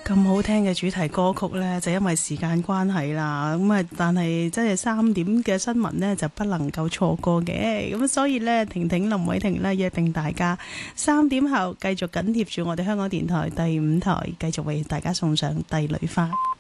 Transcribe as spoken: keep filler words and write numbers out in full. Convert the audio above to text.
咁好聽嘅主題歌曲呢，就因為時間關係啦，咁啊，但係真係三點嘅新聞呢，就不能夠錯過嘅，咁所以呢，婷婷林偉婷呢，約定大家三點後繼續緊貼住我哋香港電台第五台，繼續為大家送上帝女花。